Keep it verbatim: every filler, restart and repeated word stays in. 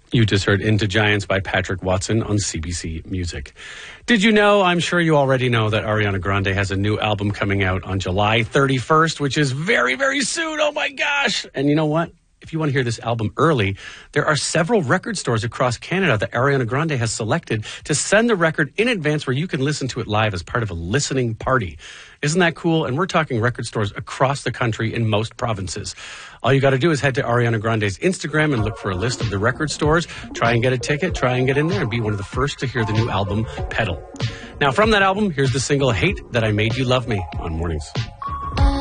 You just heard Into Giants by Patrick Watson on C B C Music. Did you know, I'm sure you already know, that Ariana Grande has a new album coming out on July thirty-first, which is very, very soon. Oh my gosh. And you know what? If you want to hear this album early, there are several record stores across Canada that Ariana Grande has selected to send the record in advance where you can listen to it live as part of a listening party. Isn't that cool? And we're talking record stores across the country in most provinces. All you got to do is head to Ariana Grande's Instagram and look for a list of the record stores. Try and get a ticket, try and get in there and be one of the first to hear the new album, Pedal. Now, from that album, here's the single Hate That I Made You Love Me on Mornings.